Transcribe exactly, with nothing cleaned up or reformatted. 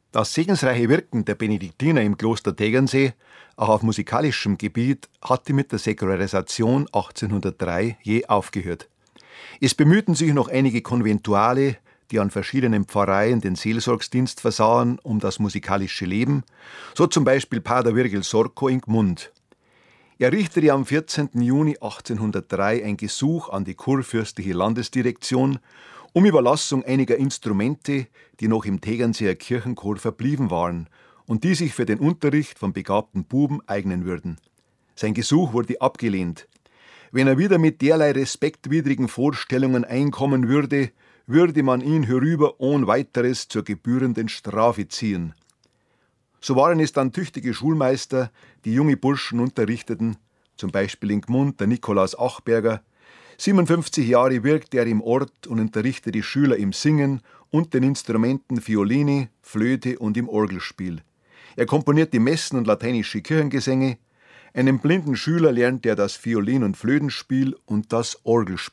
Das segensreiche Wirken der Benediktiner im Kloster Tegernsee, auch auf musikalischem Gebiet, hatte mit der Säkularisation achtzehnhundertdrei je aufgehört. Es bemühten sich noch einige Konventuale, die an verschiedenen Pfarreien den Seelsorgsdienst versahen, um das musikalische Leben, so zum Beispiel Pater Virgil Sorko in Gmund. Er richtete am vierzehnten Juni achtzehnhundertdrei ein Gesuch an die kurfürstliche Landesdirektion um Überlassung einiger Instrumente, die noch im Tegernseer Kirchenchor verblieben waren und die sich für den Unterricht von begabten Buben eignen würden. Sein Gesuch wurde abgelehnt. Wenn er wieder mit derlei respektwidrigen Vorstellungen einkommen würde, würde man ihn hierüber ohne weiteres zur gebührenden Strafe ziehen. So waren es dann tüchtige Schulmeister, die junge Burschen unterrichteten, zum Beispiel in Gmund der Nikolaus Achberger. siebenundfünfzig Jahre wirkte er im Ort und unterrichtete die Schüler im Singen und den Instrumenten Violine, Flöte und im Orgelspiel. Er komponierte Messen und lateinische Kirchengesänge. Einem blinden Schüler lernte er das Violin- und Flötenspiel und das Orgelspiel.